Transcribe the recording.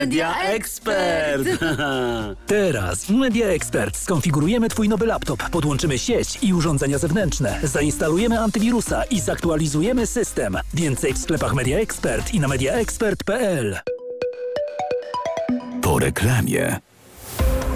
Media Expert! Teraz w Media Expert skonfigurujemy Twój nowy laptop, podłączymy sieć i urządzenia zewnętrzne, zainstalujemy antywirusa i zaktualizujemy system. Więcej w sklepach Media Expert i na mediaexpert.pl. Po reklamie.